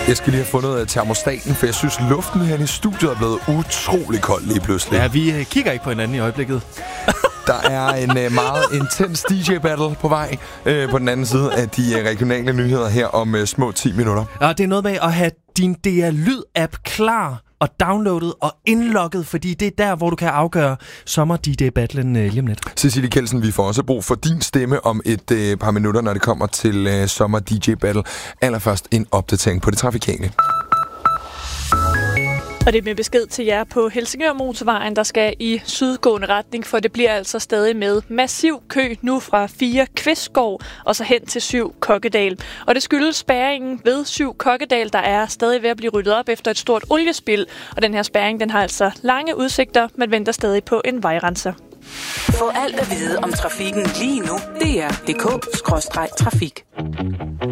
Jeg skal lige have fundet termostaten, for jeg synes, luften herinde i studiet er blevet utrolig kold lige pludselig. Ja, vi kigger ikke på hinanden i øjeblikket. Der er en meget intens DJ-battle på vej på den anden side af de regionale nyheder her om små 10 minutter. Ja, det er noget med at have din DR Lyd-app klar og downloadet og indlogget, fordi det er der, hvor du kan afgøre sommer-DJ-battlen lige om lidt. Cecilie Kjeldsen, vi får også brug for din stemme om et par minutter, når det kommer til sommer-DJ-battle. Allerførst en opdatering på det trafikale. Og det er med besked til jer på Helsingør-motorvejen, der skal i sydgående retning, for det bliver altså stadig med massiv kø nu fra 4 Kvistgård og så hen til 7 Kokkedal. Og det skyldes spærringen ved 7 Kokkedal, der er stadig ved at blive ryddet op efter et stort oliespil. Og den her spærring, den har altså lange udsigter, men venter stadig på en vejrenser. Få alt at vide om trafikken lige nu. DR.dk/trafik.